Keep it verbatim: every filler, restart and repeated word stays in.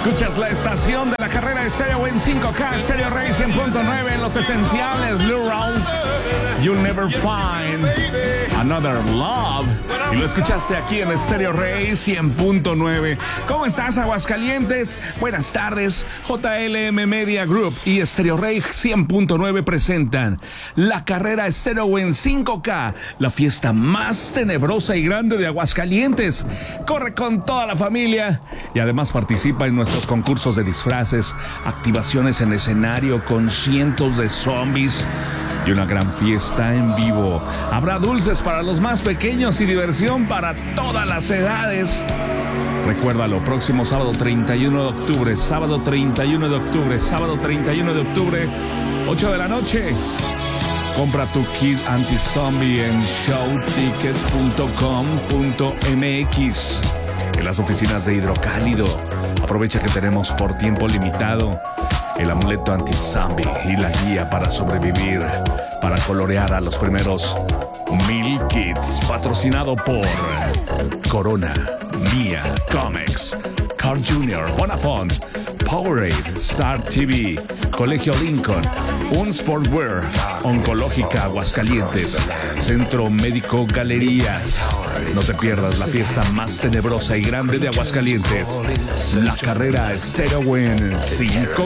Escuchas la estación de la carrera de Stereo en cinco K, Stereo Rey cien punto nueve en los esenciales, Lou Rawls, You'll Never Find Another Love. Y lo escuchaste aquí en Stereo Rey cien punto nueve. ¿Cómo estás, Aguascalientes? Buenas tardes. J L M Media Group y Stereo Rey cien punto nueve presentan la carrera Stereo en cinco K, la fiesta más tenebrosa y grande de Aguascalientes. Corre con toda la familia y además participa en nuestros concursos de disfraces, activaciones en escenario con cientos de zombies y una gran fiesta en vivo. Habrá dulces para los más pequeños y diversión para todas las edades. Recuérdalo, próximo sábado treinta y uno de octubre, sábado treinta y uno de octubre, sábado treinta y uno de octubre, ocho de la noche. Compra tu kit anti-zombie en show ticket punto com punto m x. En las oficinas de Hidrocálido. Aprovecha que tenemos por tiempo limitado el amuleto anti-zombie y la guía para sobrevivir, para colorear a los primeros mil kits. Patrocinado por Corona, Mia, Comex, Carl junior, Bonafont, Powerade, Star T V, Colegio Lincoln, Un Sportwear, Oncológica Aguascalientes, Centro Médico Galerías. No te pierdas la fiesta más tenebrosa y grande de Aguascalientes, la carrera Stereo en cinco